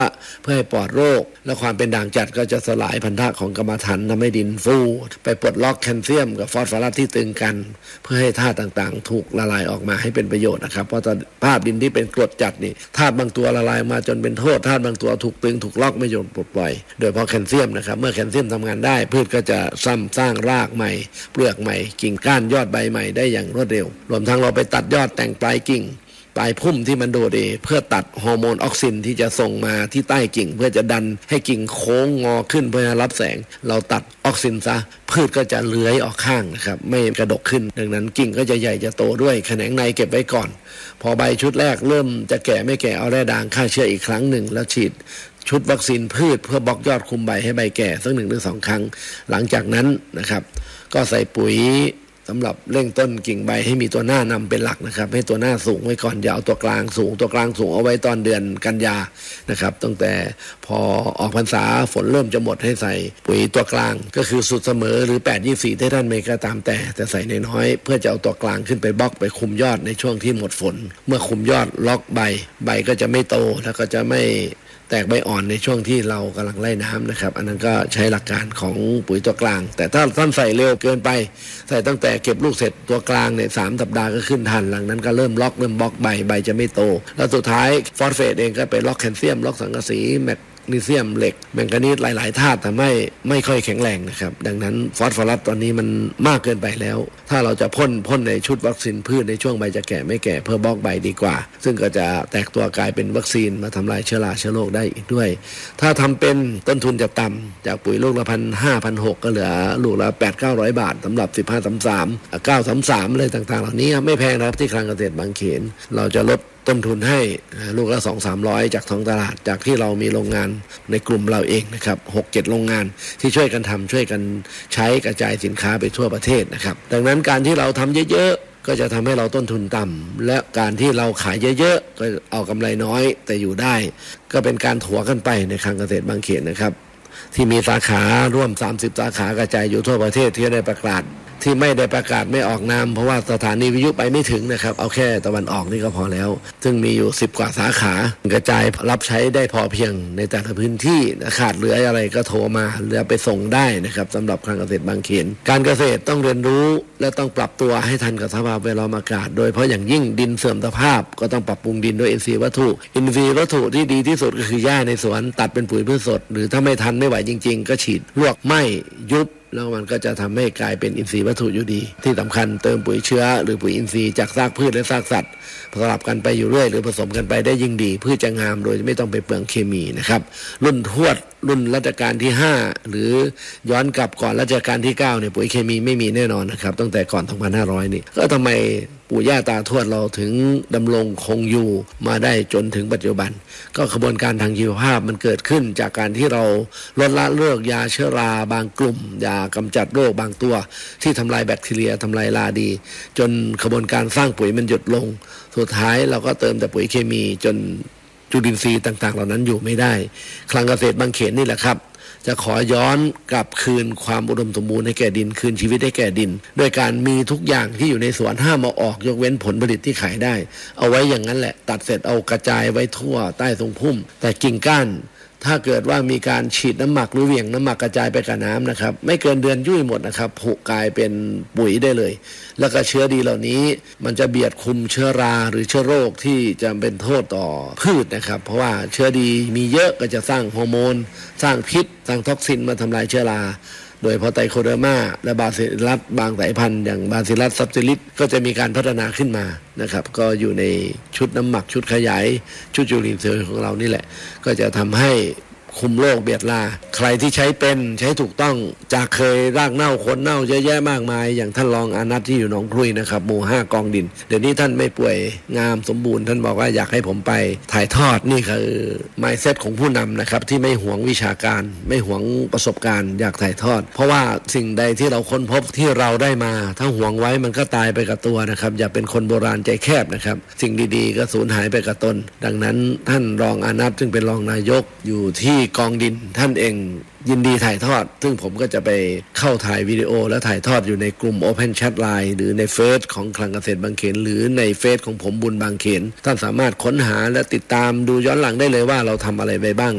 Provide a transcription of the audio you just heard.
เพื่อให้ปลอดโรคและความเป็นด่างจัดก็จะสลายพันธะของกรรมฐานทำให้ดินฟูไปปลดล็อกแคลเซียมกับฟอสฟอรัสที่ตึงกันเพื่อให้ธาตุต่างๆถูกละลายออกมาให้เป็นประโยชน์นะครับเพราะภาพดินที่เป็นกรดจัดนี่ธาตุบางตัวละลายมาจนเป็นโทษธาตุบางตัวถูกตึงถูกล็อกไม่ยอมปลดปล่อยโดยเฉพาะแคลเซียมนะครับเมื่อแคลเซียมทำงานได้พืชก็จะสร้างรากใหม่เปลือกใหม่กิ่งก้านยอดใบใหม่ได้อย่างรวดเร็วรวมทั้งเราไปตัดยอดแต่งปลายกิ่งปลายพุ่มที่มันโดดเพื่อตัดฮอร์โมนออกซินที่จะส่งมาที่ใต้กิ่งเพื่อจะดันให้กิ่งโค้งงอขึ้นเพื่อรับแสงเราตัดออกซินซะพืชก็จะเลื้อยออกข้างนะครับไม่กระดกขึ้นดังนั้นกิ่งก็จะใหญ่จะโตด้วยแขนงในเก็บไว้ก่อนพอใบชุดแรกเริ่มจะแก่ไม่แก่เอาแร่ด่างฆ่าเชื้ออีกครั้งหนึ่งแล้วฉีดชุดวัคซีนพืชเพื่อบล็อกยอดคุมใบให้ใบแก่สัก1 หรือ 2 ครั้งหลังจากนั้นนะครับก็ใส่ปุ๋ยสำหรับเร่งต้นกิ่งใบให้มีตัวหน้านำเป็นหลักนะครับให้ตัวหน้าสูงไว้ก่อนอย่าเอาตัวกลางสูงเอาไว้ตอนเดือนกันยานะครับตั้งแต่พอออกพรรษาฝนเริ่มจะหมดให้ใส่ปุ๋ยตัวกลางก็คือสูตรเสมอหรือ8-24ที่ท่านไม่ก็ตามแต่ใส่น้อยๆเพื่อจะเอาตัวกลางขึ้นไปบล็อกไปคุมยอดในช่วงที่หมดฝนเมื่อคุมยอดล็อกใบก็จะไม่โตแล้วก็จะไม่แตกใบอ่อนในช่วงที่เรากำลังไล่น้ำนะครับอันนั้นก็ใช้หลักการของปุ๋ยตัวกลางแต่ถ้าท่านใส่เร็วเกินไปใส่ตั้งแต่เก็บลูกเสร็จตัวกลางเนี่ย3 สัปดาห์ก็ขึ้นทันหลังนั้นก็เริ่มบล็อกใบจะไม่โตแล้วสุดท้ายฟอสเฟตเองก็ไปล็อกแคลเซียมล็อกสังกะสีแมกนีเซียมเหล็กแมงกานีสหลายๆธาตุทำให้ไม่ค่อยแข็งแรงนะครับดังนั้นฟอสฟอรัสตอนนี้มันมากเกินไปแล้วถ้าเราจะพ่นในชุดวัคซีนพืชในช่วงใบจะแก่ไม่แก่เพื่อบล็อกใบดีกว่าซึ่งก็จะแตกตัวกลายเป็นวัคซีนมาทำลายเชื้อราเชื้อโรคได้อีกด้วยถ้าทำเป็นต้นทุนจะต่ำจากปุ๋ยลูกละ1,500-1,600ก็เหลือลูกละ800-900 บาทสำหรับ1533 933อะไรต่างๆเหล่านี้ไม่แพงนะครับที่คลังเกษตรบางเขนเราจะลดต้นทุนให้ลูกละ 200-300 จากท้องตลาดจากที่เรามีโรงงานในกลุ่มเราเองนะครับ 6-7 โรงงานที่ช่วยกันทำช่วยกันใช้กระจายสินค้าไปทั่วประเทศนะครับดังนั้นการที่เราทำเยอะๆก็จะทำให้เราต้นทุนต่ำและการที่เราขายเยอะๆก็เอากำไรน้อยแต่อยู่ได้ก็เป็นการถัวกันไปในคลังเกษตรบางเขนนะครับที่มีสาขาร่วม30 สาขากระจายอยู่ทั่วประเทศที่ได้ประกาศที่ไม่ได้ประกาศไม่ออกนามเพราะว่าสถานีวิทยุไปไม่ถึงนะครับเอาแค่ตะวันออกนี่ก็พอแล้วซึ่งมีอยู่10 กว่าสาขากระจายรับใช้ได้พอเพียงในแต่ละพื้นที่ขาดเหลืออะไรก็โทรมาเหลือไปส่งได้นะครับสำหรับคลังเกษตรบางเขนการเกษตรต้องเรียนรู้และต้องปรับตัวให้ทันกับสภาพแวดล้อมอากาศโดยเพราะอย่างยิ่งดินเสื่อมสภาพก็ต้องปรับปรุงดินด้วยอินทรีย์วัตถุที่ดีที่สุดก็คือหญ้าในสวนตัดเป็นปุ๋ยพืชสดหรือถ้าไม่ทันไม่ไหวจริงๆก็ฉีดลวกไหม้ยุบแล้วมันก็จะทำให้กลายเป็นอินทรีย์วัตถุอยู่ดีที่สำคัญเติมปุ๋ยเชื้อหรือปุ๋ยอินทรีย์จากซากพืชและซากสัตว์สลับกันไปอยู่เรื่อยหรือผสมกันไปได้ยิ่งดีพืชจะงามโดยไม่ต้องไปเปลืองเคมีนะครับรุ่นทวดรุ่นรัชกาลที่5หรือย้อนกลับก่อนรัชกาลที่9เนี่ยปุ๋ยเคมีไม่มีแน่นอนนะครับตั้งแต่ก่อน2500นี่ก็ทำไมปู่ย่าตาทวดเราถึงดำรงคงอยู่มาได้จนถึงปัจจุบันก็กระบวนการทางชีวภาพมันเกิดขึ้นจากการที่เราลดละเลิกยาเชื้อราบางกลุ่มยากำจัดโรคบางตัวที่ทำลายแบคทีเรียทำลายราดีจนกระบวนการสร้างปุ๋ยมันหยุดลงสุดท้ายเราก็เติมแต่ปุ๋ยเคมีจนจุลินทรีย์ต่างๆเหล่านั้นอยู่ไม่ได้คลังเกษตรบางเขนนี่แหละครับจะขอย้อนกลับคืนความอุดมสมบูรณ์ให้แก่ดินคืนชีวิตให้แก่ดินโดยการมีทุกอย่างที่อยู่ในสวนห้ามเอาออกยกเว้นผลผลิตที่ขายได้เอาไว้อย่างนั้นแหละตัดเสร็จเอากระจายไว้ทั่วใต้ทรงพุ่มแต่กิ่งก้านถ้าเกิดว่ามีการฉีดน้ำหมักหรือเหวี่ยงน้ำหมักกระจายไปกับน้ำนะครับไม่เกินเดือนยุ่ยหมดนะครับผุกลายเป็นปุ๋ยได้เลยแล้วก็เชื้อดีเหล่านี้มันจะเบียดคุมเชื้อราหรือเชื้อโรคที่จะเป็นโทษต่อพืชนะครับเพราะว่าเชื้อดีมีเยอะก็จะสร้างฮอร์โมนสร้างพิษสร้างท็อกซินมาทำลายเชื้อราโดยเพราะไตโคเดอร์มาและบาซิลัสบางสายพันธุ์อย่างบาซิลัสซับซิลิสก็จะมีการพัฒนาขึ้นมานะครับก็อยู่ในชุดน้ำหมักชุดขยายชุดจุลินทรีย์ของเรานี่แหละก็จะทำให้คุมโรคเบียดราใครที่ใช้เป็นใช้ถูกต้องจากเคยรากเน่าคนเน่าเยอะแยะมากมายอย่างท่านรองอานัทที่อยู่หนองครุยนะครับหมู่5กองดินเดี๋ยวนี้ท่านไม่ป่วยงามสมบูรณ์ท่านบอกว่าอยากให้ผมไปถ่ายทอดนี่คือ mindset ของผู้นำนะครับที่ไม่หวงวิชาการไม่หวงประสบการณ์อยากถ่ายทอดเพราะว่าสิ่งใดที่เราค้นพบที่เราได้มาถ้าหวงไว้มันก็ตายไปกับตัวนะครับอย่าเป็นคนโบราณใจแคบนะครับสิ่งดีๆก็สูญหายไปกับตนดังนั้นท่านรองอานัทซึ่งเป็นรองนายกอยู่ที่กองดินท่านเองยินดีถ่ายทอดซึ่งผมก็จะไปเข้าถ่ายวิดีโอและถ่ายทอดอยู่ในกลุ่ม Open Chat Line หรือในเฟซของคลังเกษตรบางเขนหรือในเฟซของผมบุญบางเขนท่านสามารถค้นหาและติดตามดูย้อนหลังได้เลยว่าเราทำอะไรไปบ้าง